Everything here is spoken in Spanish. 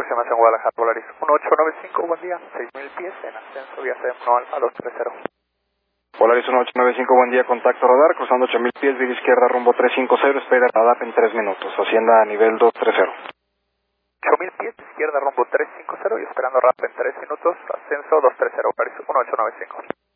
aproximación Guadalajara, Polaris 1895, buen día, 6000 pies en ascenso vía CM1 Alfa 230. Polaris 1895, buen día, contacto radar, cruzando 8000 pies, vía izquierda rumbo 350, espera radar en 3 minutos, hacienda a nivel 230. 8000 pies, izquierda rumbo 350 y esperando RAP en 3 minutos, ascenso 230, Polaris 1895.